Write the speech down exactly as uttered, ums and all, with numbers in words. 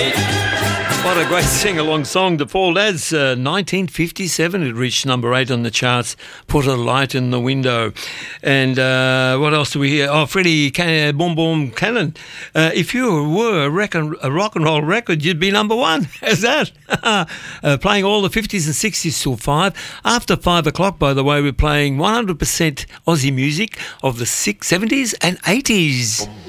What a great sing-along song to Paul Lads. Uh, nineteen fifty-seven, it reached number eight on the charts, Put a Light in the Window. And uh, what else do we hear? Oh, Freddie Can- Boom Boom Cannon. Uh, if you were a, reckon, a rock and roll record, you'd be number one. How's that? uh, playing all the fifties and sixties till five. After five o'clock, by the way, we're playing one hundred percent Aussie music of the six, seventies and eighties.